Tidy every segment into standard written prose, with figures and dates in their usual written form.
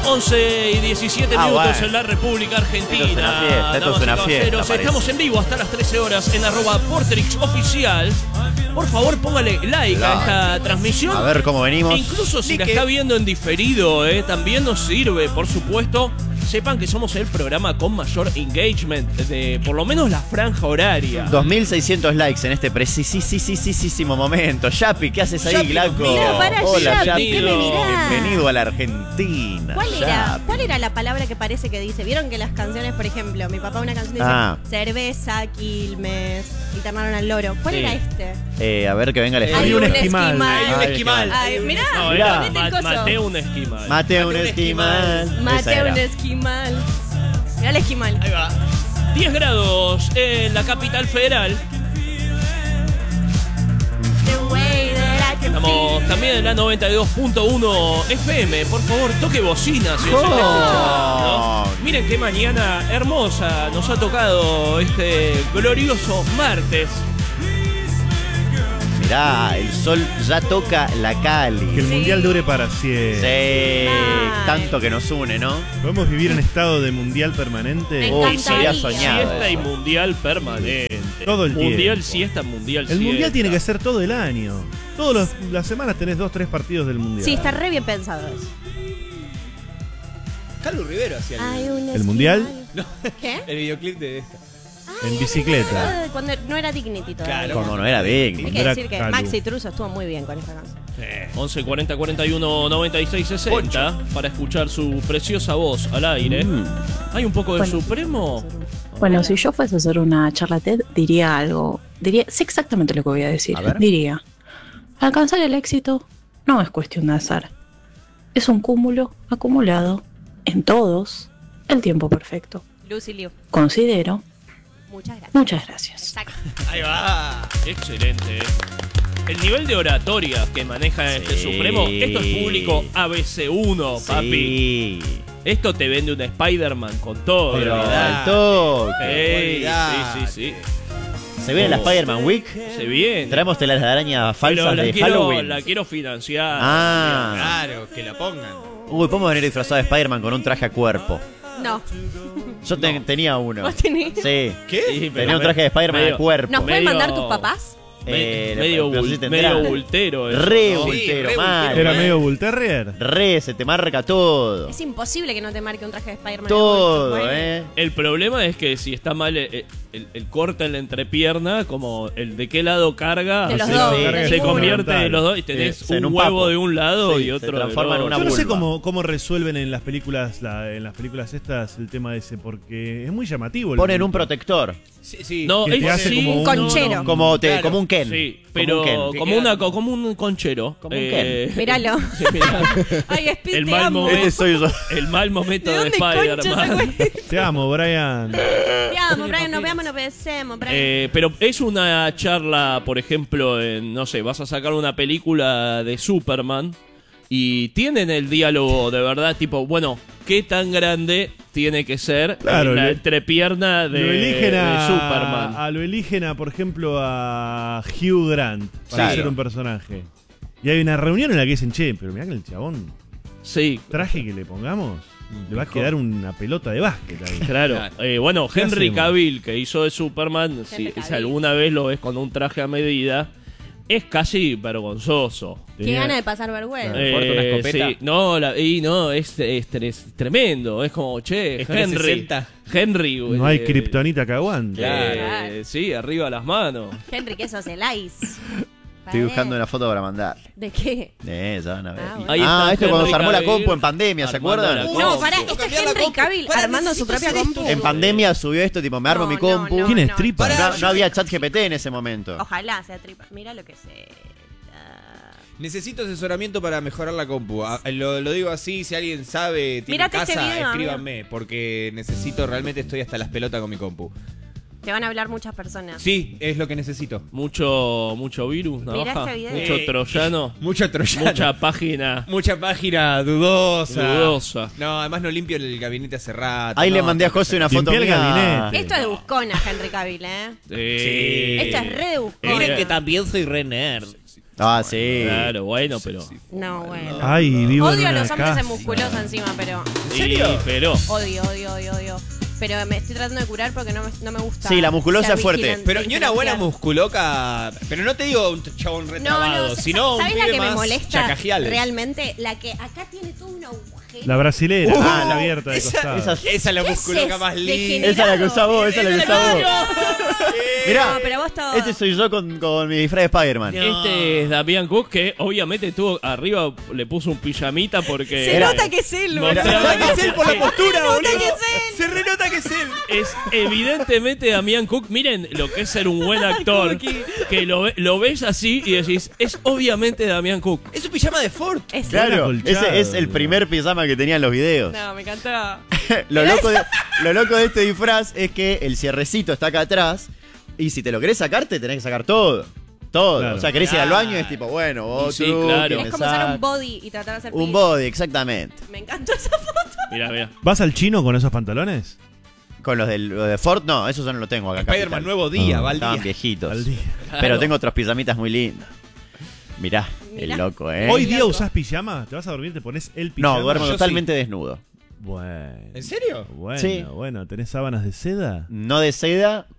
11 y 17 minutos bueno. en la República Argentina. Esto es una fiesta, parece. Estamos en vivo hasta las 13 horas en @Porterix Oficial. Por favor, póngale like a esta transmisión. A ver cómo venimos. E incluso si la está viendo en diferido, también nos sirve, por supuesto. Sepan que somos el programa con mayor engagement de por lo menos la franja horaria. 2600 likes en este precisísimo momento. Yapi, ¿qué haces ahí, Yapi, Glaco? Mirá, para Hola, Yapi, ¿qué me mirás? Bienvenido a la Argentina. ¿Cuál era la palabra que parece que dice? ¿Vieron que las canciones, por ejemplo, mi papá una canción dice cerveza, Quilmes, internaron al loro? ¿Cuál era este? A ver que venga el Hay un esquimal. Hay un esquimal. Ay, mirá, No, mirá. era Mateo un esquimal. Mateo un esquimal. Mate un esquimal. Mirá el esquimal. Ahí va. 10 grados en la capital federal. Estamos también en la 92.1 FM. Por favor, toque bocina si os está escuchando, ¿no? Miren qué mañana hermosa nos ha tocado este glorioso martes. Mirá, el sol ya toca la Cali. Que el mundial dure para siempre. Sí, tanto que nos une, ¿no? ¿Podemos vivir en estado de mundial permanente? Me Uy, sería encantaría. soñado. Siesta y eso. mundial permanente. Todo el mundial tiempo. siesta, mundial El siesta. mundial tiene que ser todo el año. Todas las semanas tenés 2-3 partidos del mundial. Sí, está re bien pensado eso. Carlos Rivero hacía ¿El mundial? ¿Qué? el videoclip de esta. En bicicleta. Ah, cuando no era Dignity todavía. Claro. Como no era Hay digno. que Era decir que Calu. Maxi Truso estuvo muy bien con esta canción. 11 40 41 96 60 para escuchar su preciosa voz al aire. ¿Hay un poco de Bueno. Supremo? Bueno, si yo fuese a hacer una charla TED, diría algo. Sé exactamente lo que voy a decir. A ver. Diría, alcanzar el éxito no es cuestión de azar. Es un cúmulo acumulado en todos el tiempo perfecto. Lucy Liu. Considero. Muchas gracias. Exacto. Ahí va. Excelente. El nivel de oratoria que maneja este Supremo, esto es público ABC1, papi. Sí. Esto te vende un Spider-Man con todo. Pero ¿verdad? al toque. Ey, Olvidate. sí. ¿Se viene la Oh. Spider-Man Week? Se viene. Traemos telas de araña Pero falsas de quiero, Halloween. la quiero financiar. Ah. Claro, que la pongan. Uy, podemos venir disfrazado de Spider-Man con un traje a cuerpo. No. Yo tenía uno. ¿Vos tenés? Sí. ¿Qué? Sí, pero Tenía un traje de Spider-Man medio- a cuerpo. ¿Nos pueden Medio- mandar tus papás? medio pero sí medio tendrá. bultero. eso, Re ¿no? bultero, re mal. Era Bueno. medio Bull Terrier. Re, se te marca todo. Es imposible que no te marque un traje de Spider-Man. Todo, Bueno. El problema es que si está mal el corte en la entrepierna, como el de qué lado carga, De los se, dos, se de ninguno. convierte de los dos y tenés en un un huevo papo. de un lado Sí, y se otro transforma del en una otro. Yo no sé vulva. cómo resuelven en las películas estas el tema ese, porque es muy llamativo. el Ponen un punto. protector. Sí. No, Que te es hace sí, como un conchero. Claro. Como un Ken. Sí, Como pero un Ken. como un conchero. Como un Ken. Míralo. Sí, mirá. Ay, Speed, El te mal amo. momento. soy yo. El mal momento ¿De de dónde concha Spider-Man. Te amo, Brian. Te amo, Brian. Nos veamos, nos obedecemos, Brian. Pero es una charla, por ejemplo, en, no sé, vas a sacar una película de Superman y tienen el diálogo de verdad, tipo, bueno, ¿qué tan grande tiene que ser Claro, la lo- entrepierna de, Lo eligen de Superman? lo eligen por ejemplo, a Hugh Grant para Claro. ser un personaje. Y hay una reunión en la que dicen, che, pero mirá que el chabón, Sí, traje que le pongamos, le va a quedar una pelota de básquet ahí. claro. Bueno, ¿Qué Henry hacemos? Cavill, que hizo de Superman, si Cavill. alguna vez lo ves con un traje a medida, es casi vergonzoso. Qué gana de pasar vergüenza. Fuerte una escopeta. Sí, no, es tremendo. Es como, che, Es Henry. 360. Henry. No hay kriptonita que aguante. Claro. Sí, arriba las manos. Henry, que sos el ice. Estoy buscando una foto para mandar. ¿De qué? Ya van a ver. Ah, bueno. Ahí está Esto cuando Henry se armó la Cavill compu en pandemia, ¿se armando acuerdan? la No, compu. pará, esto es cambiar la Henry compu. Cavill Pará, armando su necesito propia hacer compu. esto. En pandemia subió esto, tipo, me armo No, mi no, compu. no, ¿Quién es no. Tripa? No había chat GPT en ese momento. Ojalá sea tripa. Mira lo que sé. Necesito asesoramiento para mejorar la compu. Lo digo así, si alguien sabe, tiene Mírate este casa, video, escríbanme, porque necesito, realmente estoy hasta las pelotas con mi compu. Te van a hablar muchas personas. Sí, es lo que necesito. Mucho virus, Mirá navaja. este video. Mucho troyano. Mucha troyana. Mucha página dudosa. dudosa. No, además no limpio el gabinete hace rato. Ahí no, le mandé a José una foto Limpié el mía. gabinete. Esto es de buscona, Henry Cavill, ¿eh? Sí. Esto es re de buscona. Miren que también soy re nerd. Ah, sí. Claro, bueno, pero... No, bueno. Ay, vivo en Odio a una los hombres casa. en musculosa encima, pero... ¿En serio? Pero... Odio. Pero me estoy tratando de curar porque no me gusta. Sí, la musculosa ser es fuerte. vigilante, Pero ni una buena vigilanciar. musculoca. Pero no te digo un chabón retrabado, sino un ¿sabes la pibe que me más molesta chacajiales. realmente? La que acá tiene todo un agujero. La brasilera, la abierta de esa- costado. Esa Esa es la ¿Qué musculoca es más linda. degenerado? Esa es la que usás vos, esa es la que usás vos. Mirá, No, pero vos todo. este soy yo con mi disfraz de Spider-Man. Este es Damián Cook, que obviamente tuvo arriba, le puso un pijamita porque... Se nota que es él, boludo. Mostraba- Se nota que es él por la postura, Se nota boludo. que es él. Se renota que es él. Es evidentemente Damián Cook. Miren lo que es ser un buen actor. Que lo ves así y decís, es obviamente Damián Cook. Es un pijama de Ford. Es Claro, acolchado, ese es el primer pijama que tenía en los videos. No, me encantó. Lo loco de este disfraz es que el cierrecito está acá atrás y si te lo querés sacar, te tenés que sacar todo. Todo. Claro. O sea, querés ir al baño y es tipo, bueno, vos sí, truqui, claro. me Es como usar saco. un body y tratar de hacer Un pis. body, exactamente. Me encantó esa foto. Mira. ¿Vas al chino con esos pantalones? Con los lo de Ford, no, esos yo no lo tengo acá. en Spider-Man Capital. nuevo día, va al Estaban día. viejitos. Al día. Pero tengo otros pijamitas muy lindos. Mirá, Mirá. el loco, ¿eh? ¿Hoy día loco. usás pijama? ¿Te vas a dormir? ¿Te pones el pijama? No, duermo Yo totalmente desnudo. Bueno. ¿En serio? Bueno, Sí. bueno. ¿Tenés sábanas de seda? No de seda,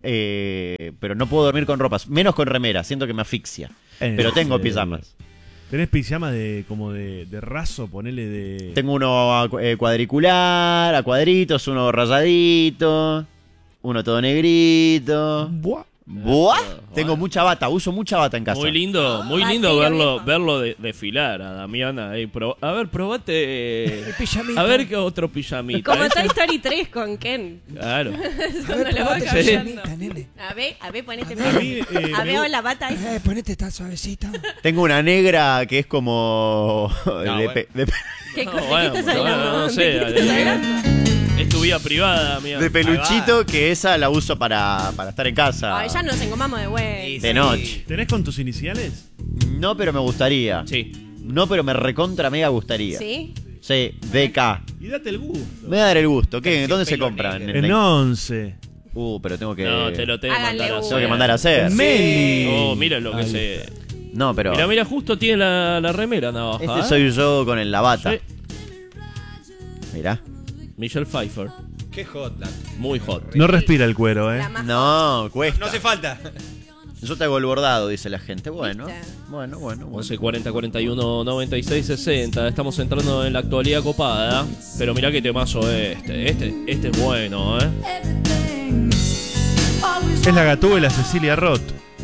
pero no puedo dormir con ropas. Menos con remera, siento que me asfixia. Pero tengo pijamas. ¿Tenés pijama como de raso? Ponele de... Tengo uno cuadricular, a cuadritos, uno rayadito, uno todo negrito. Buah. ¿Buah? Tengo mucha bata, uso mucha bata en casa. Muy lindo Batero, verlo desfilar a Damiana. A ver, probate. pijamita. A ver qué otro pijamita. Como Esa- Toy Story 3 con Ken. Claro. Cuando lo va probate cambiando. nene. A ver, ponete A mí, A ver, la bata ahí. Ponete esta suavecita. Tengo una negra que es como... bueno. ¿Qué No, cosa? ¿De bueno, qué estás bueno, hablando? no sé, ¿De qué estás hablando? Es tu vida privada, amiga. de peluchito, que esa la uso para estar en casa. Ay, ya nos engomamos de güey. De noche. ¿Tenés con tus iniciales? No, pero me gustaría. Sí. No, pero me recontra mega gustaría. ¿Sí? Sí, DK. Y date el gusto. Me voy a dar el gusto. ¿Qué? Terciopelo ¿Dónde se compran? negro. En 11. Pero tengo que... No, te lo tengo que Háganle mandar a uno. hacer. Tengo que mandar a hacer. Meli. Oh, mira lo que se... No, pero... Mira, justo tiene la remera navaja. Este ¿eh? soy yo con la bata. Sí. Mirá. Michelle Pfeiffer. Qué hot. Muy hot. No respira el cuero, La más No, cuesta. No hace falta. Yo te hago el bordado, dice la gente. Bueno, ¿Viste? bueno. 11 40 41 96 60. Estamos entrando en la actualidad copada. Pero mirá qué temazo este. Este es bueno, ¿eh? Es la Gatúbela Cecilia Roth.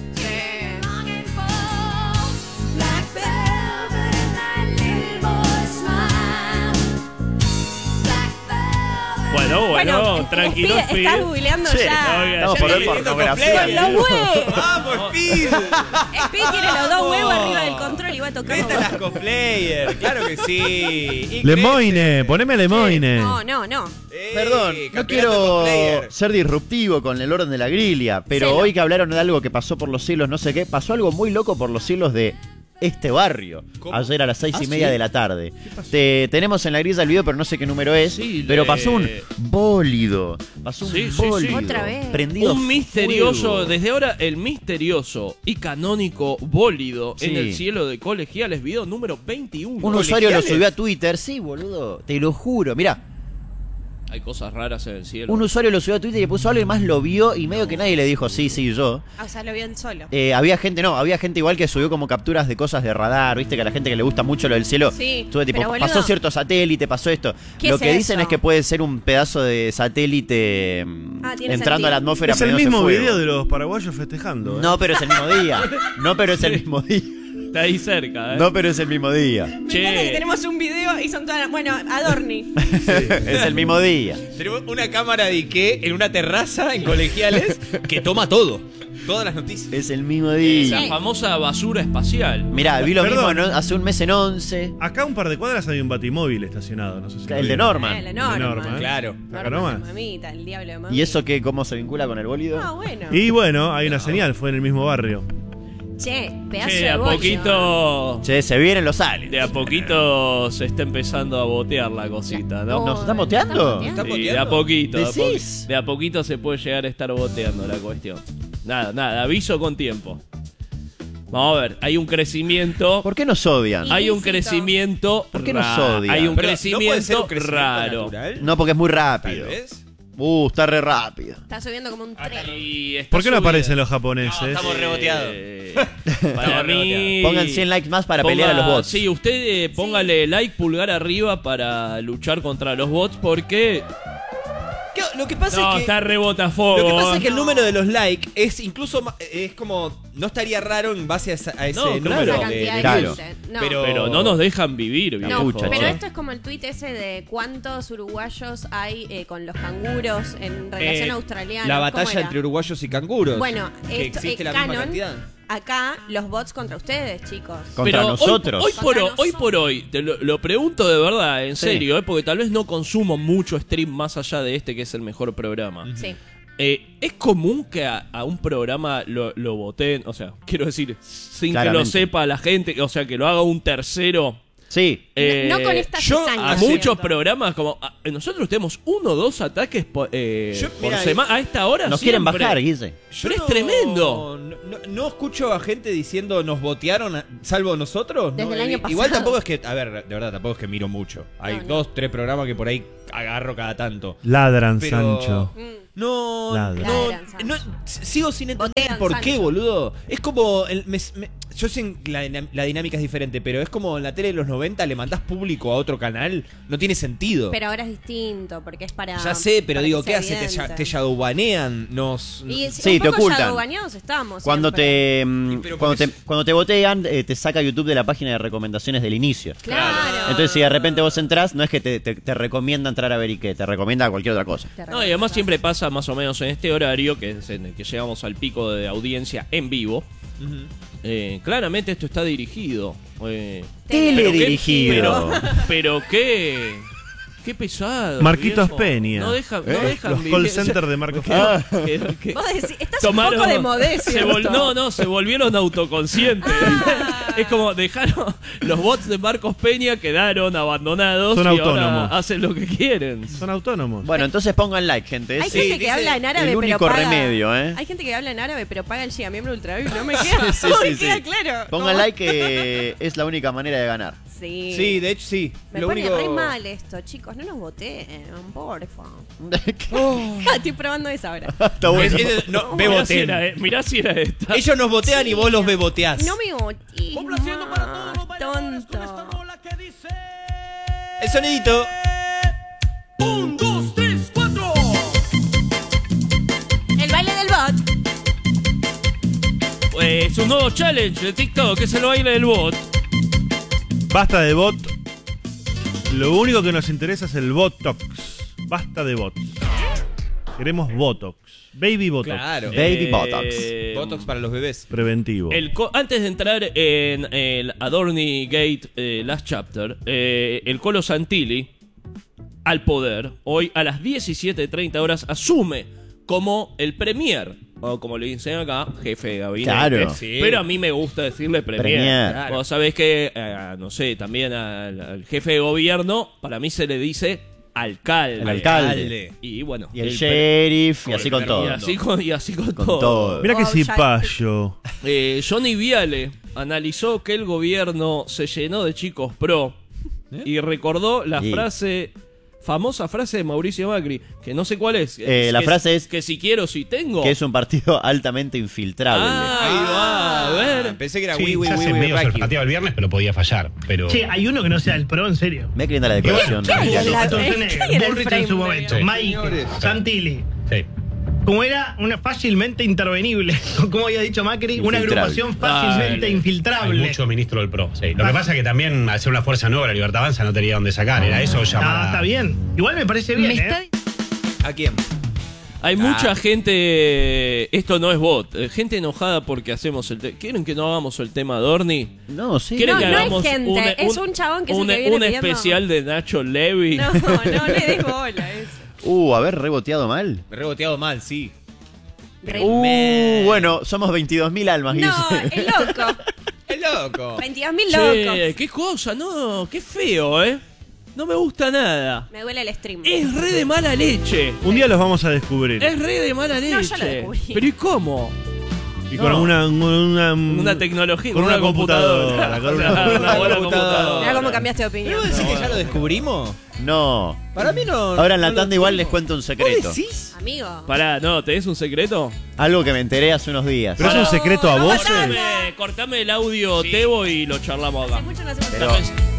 Bueno, tranquilo, Speed, Speed. estás googleando Sí. ya. Oiga, Estamos ya por ver le- pornografía. Con los huevos. ¡Vamos, Speed! Speed tiene los dos huevos arriba del control y va tocando. Vete a las cosplayer, claro que sí. Y Lemoine, poneme Lemoine. No. Perdón, no campeonato quiero cosplayer. ser disruptivo con el orden de la grilla, pero Celo. hoy que hablaron de algo que pasó por los cielos, no sé qué, pasó algo muy loco por los cielos de este barrio. ¿Cómo? Ayer a las 6:30 ¿sí? de la tarde. Tenemos en la grilla el video, pero no sé qué número es. Sí, pero le- pasó un bólido. Pasó un Sí, sí, sí. bólido. Otra vez. Prendido Un misterioso, fuego. desde ahora el misterioso y canónico bólido Sí. en el cielo de Colegiales, video número 21. Un usuario lo ¿Colegiales? subió a Twitter, sí, boludo. Te lo juro. Mirá, Hay cosas raras en el cielo. un usuario lo subió a Twitter y puso algo y más lo vio y medio que nadie le dijo sí, yo. O sea, lo vio en solo. Había gente igual que subió como capturas de cosas de radar, viste que a la gente que le gusta mucho lo del cielo, Sí, estuve tipo, pero, boludo, pasó cierto satélite, pasó esto. ¿qué Lo es que dicen eso? es que puede ser un pedazo de satélite Tiene entrando a la sentido. atmósfera. Es el prendiéndose mismo fuego. video de los paraguayos festejando. No, pero es el mismo día. No, pero es el mismo día. Está ahí cerca, ¿eh? No, pero es el mismo día. Me encanta que tenemos un video y son todas. Bueno, Adorni. Es el mismo día. Tenemos una cámara de Ike en una terraza en Colegiales que toma todo. Todas las noticias. Es el mismo La día. famosa basura espacial. Mirá, vi lo Perdón. mismo hace un mes en 11. Acá a un par de cuadras hay un batimóvil estacionado, no sé si lo El de vieron. Norman. La Norma. Norma, ¿eh? Claro. Acá nomás. Mamita, el diablo de mamita. ¿Y eso qué, cómo se vincula con el bólido? Ah, bueno. Y bueno, hay una señal, fue en el mismo barrio. Che, pedazo Che, de de a bollo. poquito. Che, se vienen los aliens. De a poquito se está empezando a botear la cosita, ¿no? ¿Nos están boteando? ¿Está Sí, boteando? de a poquito. ¿Decís? De a poquito se puede llegar a estar boteando la cuestión. Nada, aviso con tiempo. Vamos a ver, hay un crecimiento. ¿Por qué nos odian? Hay un Ilícito. crecimiento. ¿Por qué nos odian? Hay un Pero, ¿no puede ser crecimiento un crecimiento raro. natural? No, porque es muy Tal rápido. vez. Está re rápido. Está subiendo como un tren. Y está ¿Por qué no subida. aparecen los japoneses? No, estamos reboteados. Para mí. Pongan 100 likes más para pelear a los bots. Sí, usted póngale like, pulgar arriba para luchar contra los bots porque. Lo que pasa No, es que. está rebotafuego. Lo que pasa es que el número de los likes es incluso es como. No estaría raro en base a ese No, número claro. Esa cantidad de Claro. gente. No. Pero no nos dejan vivir, No, viejo. pucha, pero che. esto es como el tuit ese de cuántos uruguayos hay con los canguros en relación a australianos. La ¿Cómo batalla era? entre uruguayos y canguros. Bueno, que esto, existe la misma Canon, cantidad. acá los bots contra ustedes, chicos. Contra Pero nosotros. Hoy por hoy, te lo pregunto de verdad, en Sí. serio, porque tal vez no consumo mucho stream más allá de este que es el mejor programa. Sí. ¿Es común que a un programa lo voten? O sea, quiero decir, sin que Claramente. lo sepa la gente, o sea, que lo haga un tercero. Sí. No con esta yo cizaña, a ¿cierto? muchos programas, como nosotros tenemos 1 o 2 ataques por Mira, semana. A esta hora Nos quieren siempre. bajar, Guille. Pero es tremendo. No escucho a gente diciendo nos botearon, salvo nosotros. Desde No, el año Igual pasado. tampoco es que, a ver, de verdad, tampoco es que miro mucho. Hay No, no. 2, 3 programas que por ahí agarro cada tanto. Ladran, Pero- Sancho. No, Ladran. no, Ladran, Sancho. no, sigo sin entender Botean, por qué, Sancho. boludo. Es como, yo sé que la dinámica es diferente, pero es como en la tele de los 90 le mandás público a otro canal, no tiene sentido. Pero ahora es distinto, porque es para. Ya sé, pero para digo, que ¿qué sea hace? evidente. Te shadowbanean, nos... Y Sí, un te poco ocultan. shadowbaneados estamos. Cuando siempre. Pero cuando te botean, te saca YouTube de la página de recomendaciones del inicio. Claro. Entonces, si de repente vos entrás, no es que te recomienda entrar a ver y qué, te recomienda cualquier otra cosa. Te No, y además siempre pasa más o menos en este horario, que es en el que llegamos al pico de audiencia en vivo. Claramente esto está dirigido. Teledirigido. Pero qué pesado. Marquitos viejo. Peña. No dejan Los vivir. call centers de Marcos Ah, Peña. Vos decís, estás un poco de modés, se volvieron autoconscientes. Es como dejaron los bots de Marcos Peña quedaron abandonados Son y ahora autónomos. hacen lo que quieren. Son autónomos. Bueno, entonces pongan like, gente. Hay Es gente que dice habla en árabe, el pero único paga. remedio, ¿eh? Hay gente que habla en árabe, pero paga el Giga miembro Ultra VIP. No me queda, Sí, no sí, me sí. queda claro. Pongan ¿Cómo? like que es la única manera de ganar. Sí. Sí, de hecho sí. Me Lo pone único... re mal esto, chicos. No nos voten, porfa. Oh. Estoy probando esa ahora. Está bueno. No, Mirá bebotean. mirá si era esta. Ellos nos botean y vos los beboteás. No me voté. Tonto. El sonidito. 1, 2, 3, 4. El baile del bot. Es un nuevo challenge de TikTok, que es el baile del bot. Basta de bot. Lo único que nos interesa es el Botox. Basta de bots. Queremos Botox. Baby Botox. Claro. Baby Botox. Botox para los bebés. Preventivo. Antes de entrar en el Adorni Gate Last Chapter, el Colo Santilli, al poder, hoy a las 17:30 horas, asume como el premier, o como le dicen acá, jefe de gabinete. Claro. Sí. Pero a mí me gusta decirle premier. Premier. Claro. Vos sabés que, no sé, también al jefe de gobierno, para mí se le dice alcalde. El alcalde. Y bueno. Y el sheriff, y Con así el con primer todo. Y así con Con todo. todo. Mirá que Oh, ya- cipayo. Johnny Viale analizó que el gobierno se llenó de chicos pro y recordó la Sí. famosa frase de Mauricio Macri, que no sé cuál es. La frase es que si quiero, si tengo. que es un partido altamente infiltrable. Ahí va, a ver. Pensé que era Sí, Wii, se hace medio sorpateado el viernes, pero podía fallar. Pero Che, hay uno que no sea el pro, en serio. Me qué linda la declaración. Igual, Mariano. la- Schwarzenegger, ¿Quién era el Bullrich frame en su de- momento, Sí. Mike, Santilli. sí. Como era una fácilmente intervenible, como había dicho Macri, una Infiltrable. agrupación fácilmente Dale. Hay infiltrable. mucho ministro del PRO. Sí. Lo que pasa es que también al ser una fuerza nueva, la Libertad Avanza no tenía dónde sacar. Era eso llamada. Está bien. Igual me parece bien, ¿A quién? Hay mucha gente. Esto no es bot. Gente enojada porque hacemos el tema. ¿Quieren que no hagamos el tema Adorni? No, sí. ¿Quieren No, que no es hagamos gente, es un chabón que es el que viene un pidiendo- especial de Nacho Levy? No, no le des bola a eso. A ver, reboteado mal. Me he reboteado mal, sí. Bueno, somos 22.000 almas, No, Guille. es loco. ¡Es loco! 22.000 locos. Che, qué cosa, no, qué feo, No me gusta nada. Me duele el stream. Es re de mala leche. Un día los vamos a descubrir. Es re de mala leche. No, ya lo descubrí. Pero ¿y cómo? Y con una tecnología, con una computadora. Con una buena computadora. Mirá cómo cambiaste de opinión. ¿Pero vos decís que ya lo descubrimos? No. Para mí no. Ahora en la no tanda lo igual descubrimos. les cuento un secreto. ¿Vos decís? Amigo. Pará, no, ¿tenés un secreto? Algo que me enteré hace unos días. ¿Pero es un secreto a voces? Cortame el audio, Tebo, y lo charlamos acá. Hace mucho no hacemos Pero esto.